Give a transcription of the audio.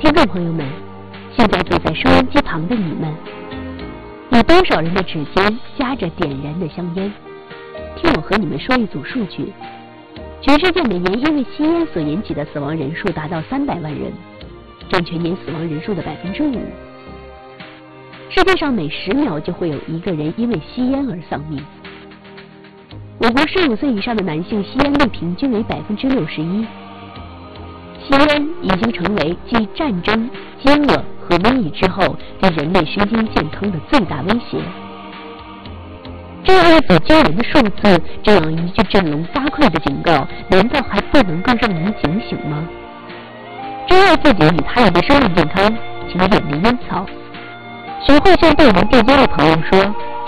听众朋友们，现在坐在收音机旁的你们，有多少人的指尖夹着点燃的香烟？听我和你们说一组数据：全世界每年因为吸烟所引起的死亡人数达到300万人，占全年死亡人数的5%。世界上每10秒就会有一个人因为吸烟而丧命。我国15岁以上的男性吸烟率平均为61%。吸烟已经成为继战争、饥饿和瘟疫之后对人类身心健康的最大威胁。这样子惊人的数字，这样一句振聋发聩的警告，难道还不能够让人警醒吗？珍爱自己与他人的生命健康，请远离烟草。学会向被人递烟的朋友说：